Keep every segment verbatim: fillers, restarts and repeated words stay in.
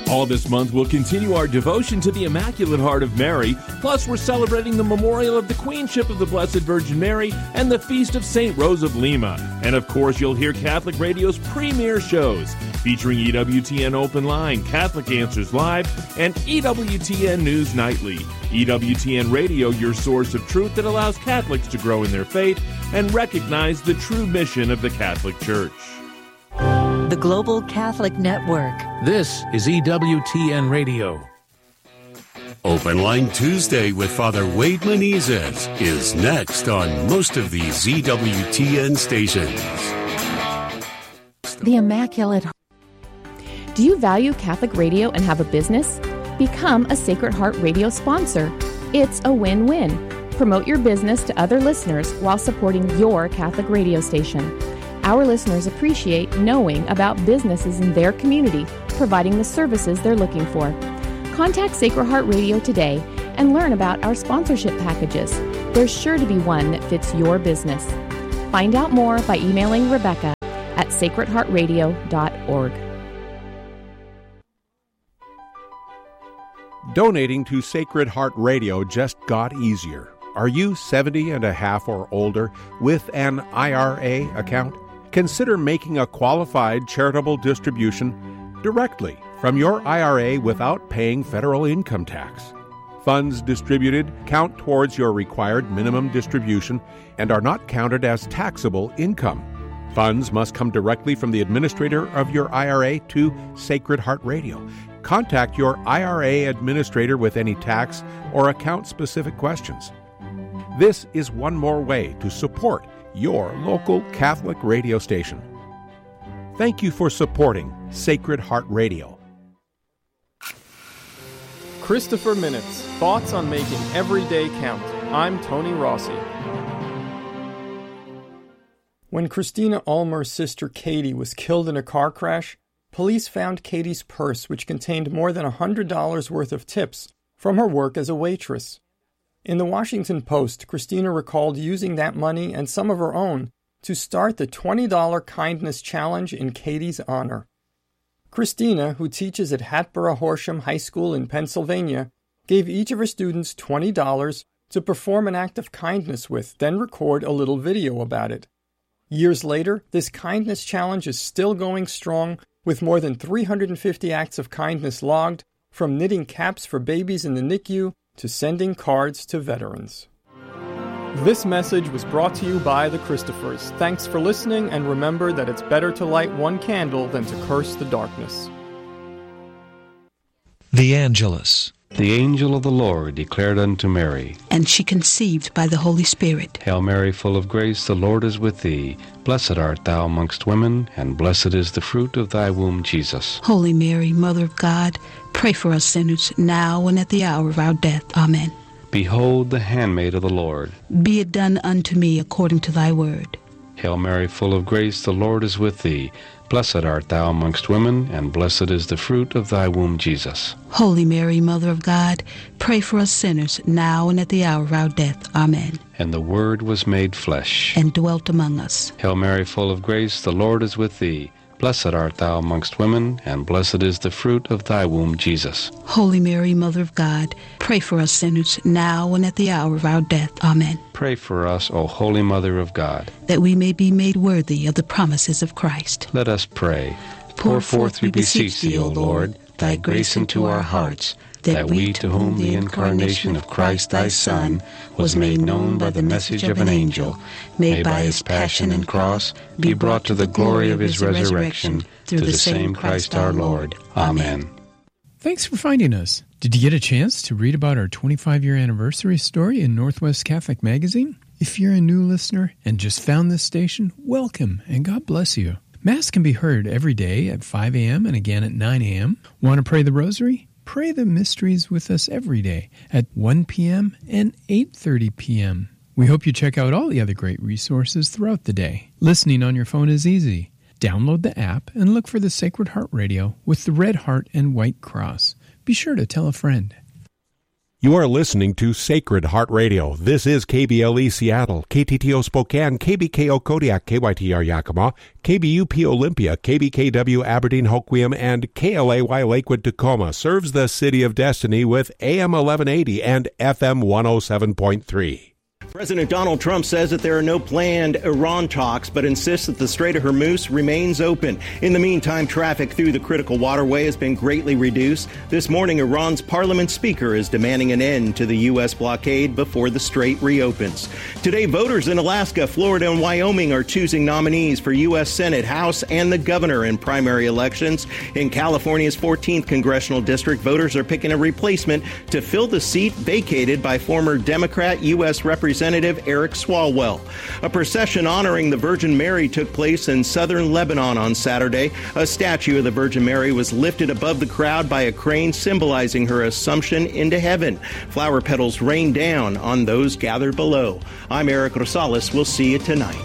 All this month, we'll continue our devotion to the Immaculate Heart of Mary. Plus, we're celebrating the memorial of the Queenship of the Blessed Virgin Mary and the Feast of Saint Rose of Lima. And of course, you'll hear Catholic Radio's premier shows featuring E W T N Open Line, Catholic Answers Live, and E W T N News Nightly. E W T N Radio, your source of truth that allows Catholics to grow in their faith and recognize the true mission of the Catholic Church. The Global Catholic Network. This is E W T N Radio. Open Line Tuesday with Father Wade Menezes is next on most of these E W T N stations. The Immaculate Heart. Do you value Catholic radio and have a business? Become a Sacred Heart Radio sponsor. It's a win-win. Promote your business to other listeners while supporting your Catholic radio station. Our listeners appreciate knowing about businesses in their community providing the services they're looking for. Contact Sacred Heart Radio today and learn about our sponsorship packages. There's sure to be one that fits your business. Find out more by emailing Rebecca at sacred heart radio dot org. Donating to Sacred Heart Radio just got easier. Are you seventy and a half or older with an I R A account? Consider making a qualified charitable distribution directly from your I R A without paying federal income tax. Funds distributed count towards your required minimum distribution and are not counted as taxable income. Funds must come directly from the administrator of your I R A to Sacred Heart Radio. Contact your I R A administrator with any tax or account-specific questions. This is one more way to support your local Catholic radio station. Thank you for supporting Sacred Heart Radio. Christopher Minutes, thoughts on making every day count. I'm Tony Rossi. When Christina Ulmer's sister Katie was killed in a car crash, police found Katie's purse, which contained more than one hundred dollars worth of tips from her work as a waitress. In the Washington Post, Christina recalled using that money and some of her own to start the twenty dollars Kindness Challenge in Katie's honor. Christina, who teaches at Hatboro Horsham High School in Pennsylvania, gave each of her students twenty dollars to perform an act of kindness with, then record a little video about it. Years later, this Kindness Challenge is still going strong with more than three hundred fifty acts of kindness logged, from knitting caps for babies in the N I C U to sending cards to veterans. This message was brought to you by the Christophers. Thanks for listening, and remember that it's better to light one candle than to curse the darkness. The Angelus. The angel of the Lord declared unto Mary, and she conceived by the Holy Spirit. Hail Mary, full of grace, the Lord is with thee. Blessed art thou amongst women, and blessed is the fruit of thy womb, Jesus. Holy Mary, Mother of God, pray for us sinners, now and at the hour of our death. Amen. Behold the handmaid of the Lord. Be it done unto me according to thy word. Hail Mary, full of grace, the Lord is with thee. Blessed art thou amongst women, and blessed is the fruit of thy womb, Jesus. Holy Mary, Mother of God, pray for us sinners, now and at the hour of our death. Amen. And the Word was made flesh, and dwelt among us. Hail Mary, full of grace, the Lord is with thee. Blessed art thou amongst women, and blessed is the fruit of thy womb, Jesus. Holy Mary, Mother of God, pray for us sinners, now and at the hour of our death. Amen. Pray for us, O Holy Mother of God, that we may be made worthy of the promises of Christ. Let us pray. Pour forth, we beseech thee, O Lord, thy grace into our hearts, that we, to whom the incarnation of Christ thy Son was made known by the message of an angel, may by his passion and cross be brought to the glory of his resurrection, through the same Christ our Lord. Amen. Thanks for finding us. Did you get a chance to read about our twenty-five-year anniversary story in Northwest Catholic Magazine? If you're a new listener and just found this station, welcome and God bless you. Mass can be heard every day at five a.m. and again at nine a.m. Want to pray the rosary? Pray the mysteries with us every day at one p.m. and eight thirty p.m. We hope you check out all the other great resources throughout the day. Listening on your phone is easy. Download the app and look for the Sacred Heart Radio with the red heart and white cross. Be sure to tell a friend. You are listening to Sacred Heart Radio. This is K B L E Seattle, K T T O Spokane, K B K O Kodiak, K Y T R Yakima, K B U P Olympia, K B K W Aberdeen Hoquiam, and K L A Y Lakewood Tacoma serves the City of Destiny with A M eleven eighty and F M one oh seven point three. President Donald Trump says that there are no planned Iran talks, but insists that the Strait of Hormuz remains open. In the meantime, traffic through the critical waterway has been greatly reduced. This morning, Iran's parliament speaker is demanding an end to the U S blockade before the strait reopens. Today, voters in Alaska, Florida, and Wyoming are choosing nominees for U S Senate, House, and the governor in primary elections. In California's fourteenth congressional district, voters are picking a replacement to fill the seat vacated by former Democrat U S Representative Eric Swalwell. A procession honoring the Virgin Mary took place in southern Lebanon on Saturday. A statue of the Virgin Mary was lifted above the crowd by a crane symbolizing her assumption into heaven. Flower petals rained down on those gathered below. I'm Eric Rosales. We'll see you tonight.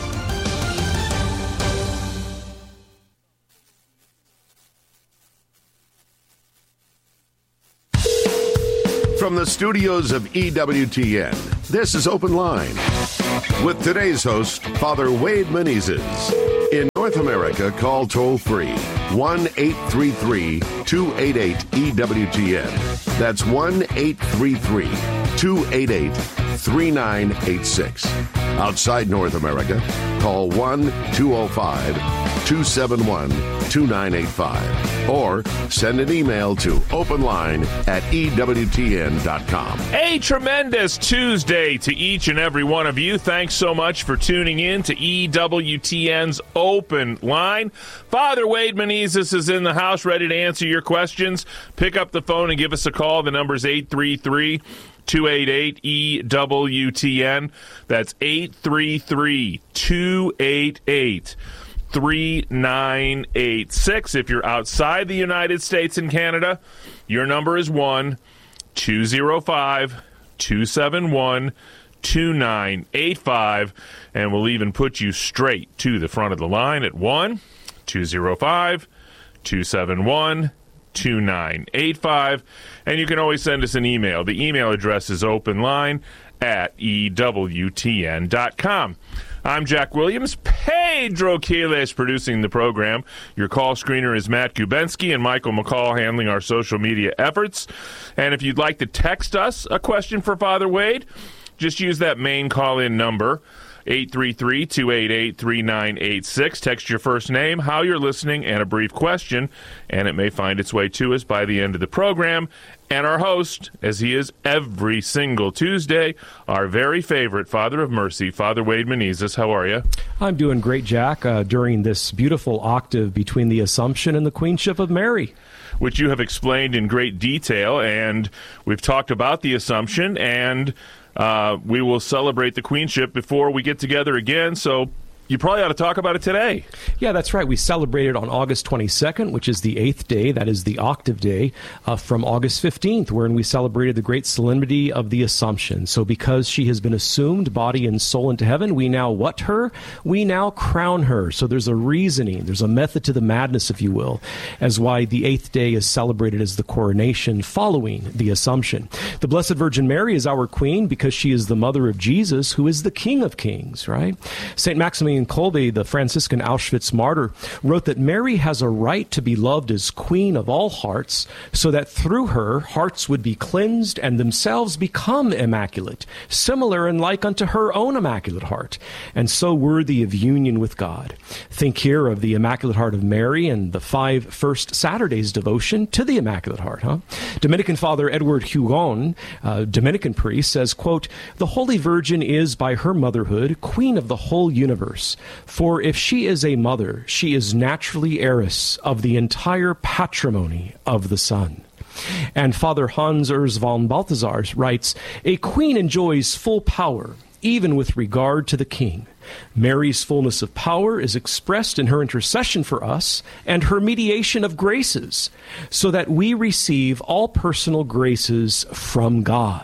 From the studios of E W T N, this is Open Line with today's host, Father Wade Menezes. In North America, call toll-free one eight three three, two eight eight, E W T N. That's one eight three three, two eight eight, three nine eight six. Outside North America, call one two oh five, two seven one, two nine eight five or send an email to openline at E W T N dot com. A tremendous Tuesday to each and every one of you. Thanks so much for tuning in to E W T N's Open Line. Father Wade Menezes is in the house ready to answer your questions. Pick up the phone and give us a call. The number's eight three three, two eight eight, E W T N. That's eight three three, two eight eight, three nine eight six. If you're outside the United States and Canada, your number is one two oh five, two seven one, two nine eight five, and we'll even put you straight to the front of the line at one two oh five, two seven one, two nine eight five, and you can always send us an email. The email address is openline at E W T N dot com. I'm Jack Williams. Pedro Quiles producing the program. Your call screener is Matt Gubensky and Michael McCall handling our social media efforts. And if you'd like to text us a question for Father Wade, just use that main call-in number, eight three three, two eight eight, three nine eight six. Text your first name, how you're listening, and a brief question, and it may find its way to us by the end of the program. And our host, as he is every single Tuesday, our very favorite Father of Mercy, Father Wade Menezes. How are you? I'm doing great, Jack, uh, during this beautiful octave between the Assumption and the Queenship of Mary, which you have explained in great detail, and we've talked about the Assumption, and uh, we will celebrate the Queenship before we get together again, so you probably ought to talk about it today. Yeah, that's right. We celebrated on August twenty-second, which is the eighth day. That is the octave day uh, from August fifteenth, wherein we celebrated the great solemnity of the Assumption. So because she has been assumed body and soul into heaven, we now what her? We now crown her. So there's a reasoning, there's a method to the madness, if you will, as why the eighth day is celebrated as the coronation following the Assumption. The Blessed Virgin Mary is our queen because she is the mother of Jesus, who is the King of Kings, right? Saint Maximilian Kolbe, the Franciscan Auschwitz martyr, wrote that Mary has a right to be loved as queen of all hearts, so that through her, hearts would be cleansed and themselves become immaculate, similar and like unto her own immaculate heart, and so worthy of union with God. Think here of the Immaculate Heart of Mary and the five first Saturdays devotion to the Immaculate Heart. Huh? Dominican Father Edward Hugon, uh, Dominican priest, says, quote, "The Holy Virgin is, by her motherhood, queen of the whole universe. For if she is a mother, she is naturally heiress of the entire patrimony of the Son." And Father Hans Urs von Balthasar writes, "A queen enjoys full power, even with regard to the king. Mary's fullness of power is expressed in her intercession for us and her mediation of graces, so that we receive all personal graces from God."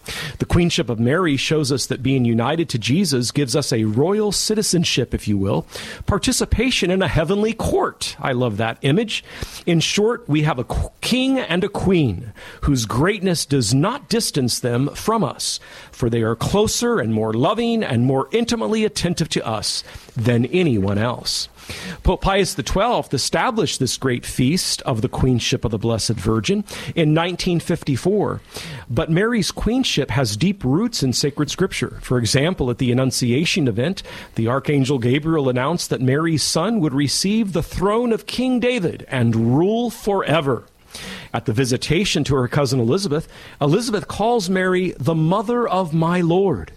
The queenship of Mary shows us that being united to Jesus gives us a royal citizenship, if you will, participation in a heavenly court. I love that image. In short, we have a king and a queen whose greatness does not distance them from us, for they are closer and more loving and more intimately attentive to us than anyone else. Pope Pius the twelfth established this great feast of the Queenship of the Blessed Virgin in nineteen fifty-four. But Mary's queenship has deep roots in sacred scripture. For example, at the Annunciation event, the Archangel Gabriel announced that Mary's son would receive the throne of King David and rule forever. At the visitation to her cousin Elizabeth, Elizabeth calls Mary the mother of my Lord.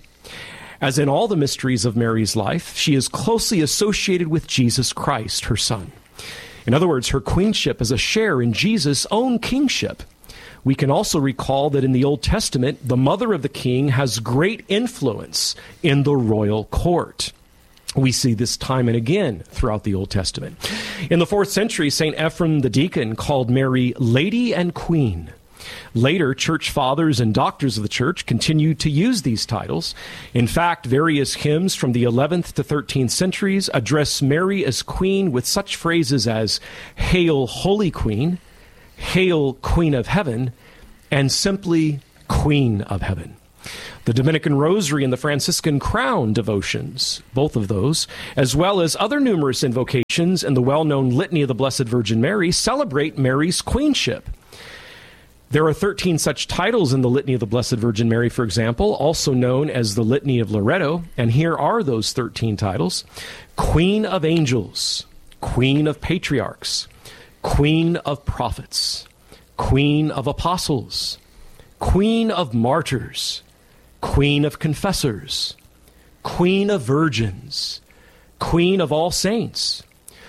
As in all the mysteries of Mary's life, she is closely associated with Jesus Christ, her son. In other words, her queenship is a share in Jesus' own kingship. We can also recall that in the Old Testament, the mother of the king has great influence in the royal court. We see this time and again throughout the Old Testament. In the fourth century, Saint Ephrem the deacon called Mary Lady and Queen. Later, church fathers and doctors of the church continued to use these titles. In fact, various hymns from the eleventh to thirteenth centuries address Mary as queen with such phrases as "Hail, Holy Queen," "Hail, Queen of Heaven," and simply "Queen of Heaven." The Dominican Rosary and the Franciscan Crown devotions, both of those, as well as other numerous invocations in the well-known Litany of the Blessed Virgin Mary, celebrate Mary's queenship. There are thirteen such titles in the Litany of the Blessed Virgin Mary, for example, also known as the Litany of Loretto, and here are those thirteen titles: Queen of Angels, Queen of Patriarchs, Queen of Prophets, Queen of Apostles, Queen of Martyrs, Queen of Confessors, Queen of Virgins, Queen of All Saints,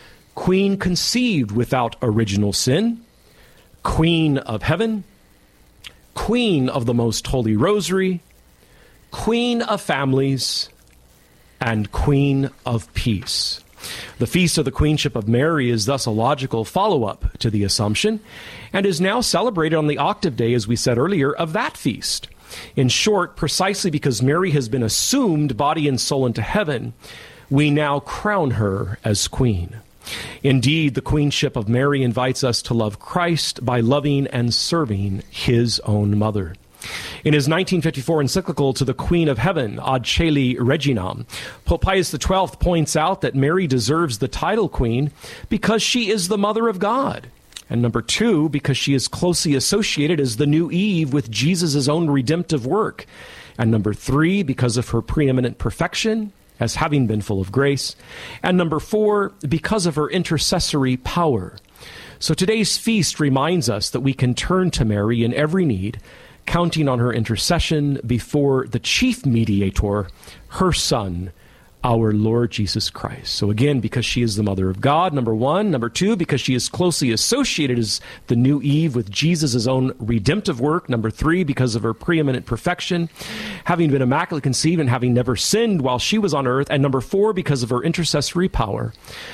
Queen conceived without original sin, Queen of Heaven, Queen of the Most Holy Rosary, Queen of Families, and Queen of Peace. The Feast of the Queenship of Mary is thus a logical follow-up to the Assumption and is now celebrated on the octave day, as we said earlier, of that feast. In short, precisely because Mary has been assumed body and soul into heaven, we now crown her as queen. Indeed, the queenship of Mary invites us to love Christ by loving and serving his own mother. In his nineteen fifty-four encyclical to the Queen of Heaven, Ad Caeli Reginam, Pope Pius the twelfth points out that Mary deserves the title queen because she is the mother of God. And number two, because she is closely associated as the new Eve with Jesus' own redemptive work. And number three, because of her preeminent perfection, as having been full of grace. And number four, because of her intercessory power. So today's feast reminds us that we can turn to Mary in every need, counting on her intercession before the chief mediator, her Son, our Lord Jesus Christ. So again, because she is the mother of God, number one. Number two, because she is closely associated as the new Eve with Jesus' own redemptive work. Number three, because of her preeminent perfection, having been immaculately conceived and having never sinned while she was on earth. And number four, because of her intercessory power.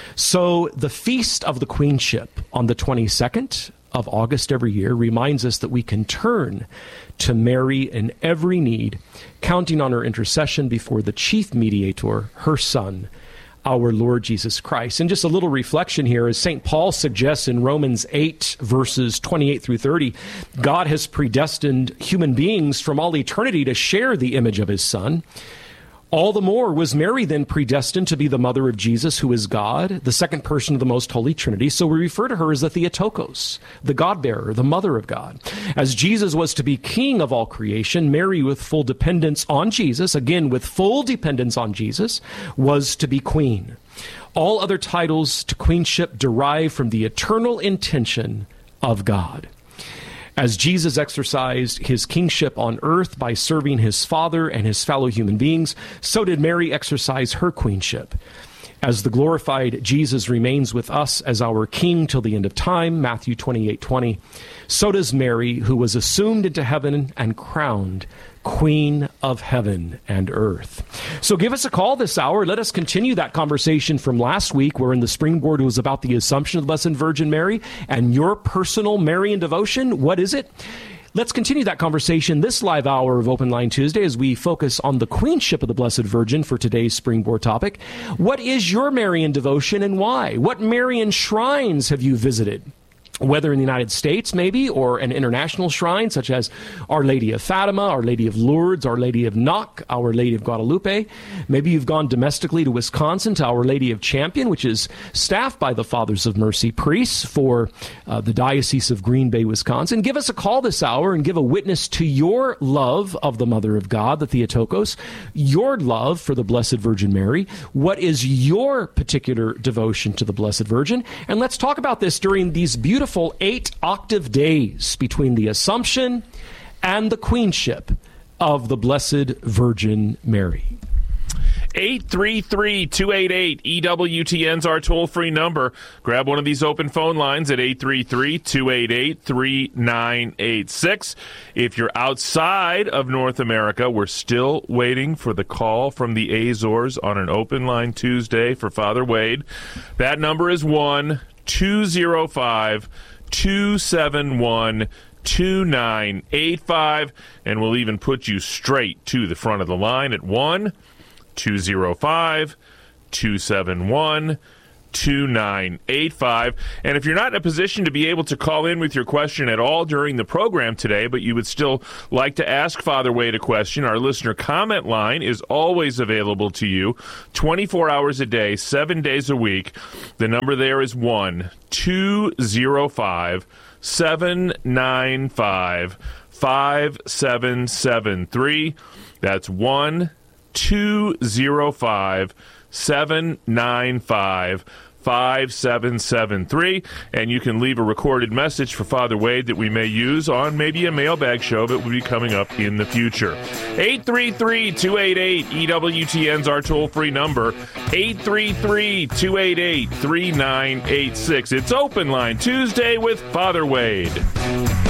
So the Feast of the Queenship on the twenty-second of August every year reminds us that we can turn to Mary in every need, counting on her intercession before the chief mediator, her Son, our Lord Jesus Christ. And just a little reflection here, as Saint Paul suggests in Romans eight, verses twenty-eight through thirty, God has predestined human beings from all eternity to share the image of his Son. All the more was Mary then predestined to be the mother of Jesus, who is God, the second person of the most holy Trinity. So we refer to her as the Theotokos, the God-bearer, the mother of God. As Jesus was to be king of all creation, Mary, with full dependence on Jesus, again with full dependence on Jesus, was to be queen. All other titles to queenship derive from the eternal intention of God. As Jesus exercised his kingship on earth by serving his Father and his fellow human beings, so did Mary exercise her queenship. As the glorified Jesus remains with us as our King till the end of time, Matthew twenty-eight twenty, so does Mary, who was assumed into heaven and crowned Queen of heaven and earth. So give us a call this hour. Let us continue that conversation from last week, wherein the springboard was about the Assumption of the Blessed Virgin Mary and your personal Marian devotion. What is it? Let's continue that conversation this live hour of Open Line Tuesday as we focus on the Queenship of the Blessed Virgin for today's springboard topic. What is your Marian devotion and why? What Marian shrines have you visited? Whether in the United States, maybe, or an international shrine, such as Our Lady of Fatima, Our Lady of Lourdes, Our Lady of Knock, Our Lady of Guadalupe. Maybe you've gone domestically to Wisconsin to Our Lady of Champion, which is staffed by the Fathers of Mercy priests for uh, the Diocese of Green Bay, Wisconsin. Give us a call this hour and give a witness to your love of the Mother of God, the Theotokos, your love for the Blessed Virgin Mary. What is your particular devotion to the Blessed Virgin? And let's talk about this during these beautiful eight octave days between the Assumption and the Queenship of the Blessed Virgin Mary. eight three three, two eight eight, E W T N's our toll-free number. Grab one of these open phone lines at eight three three, two eight eight, three nine eight six. If you're outside of North America, we're still waiting for the call from the Azores on an Open Line Tuesday for Father Wade. That number is one two zero five, two seven one, two nine eight five, and we'll even put you straight to the front of the line at one two zero five, two seven one, two nine eight five. And if you're not in a position to be able to call in with your question at all during the program today, but you would still like to ask Father Wade a question, our listener comment line is always available to you twenty-four hours a day, seven days a week. The number there is one two zero five, seven nine five, five seven seven three. That's one two zero five, seven nine five, five seven seven three, and you can leave a recorded message for Father Wade that we may use on maybe a mailbag show that will be coming up in the future. eight three three, two eight eight, E W T N's our toll-free number, eight three three, two eight eight, three nine eight six. It's Open Line Tuesday with Father Wade.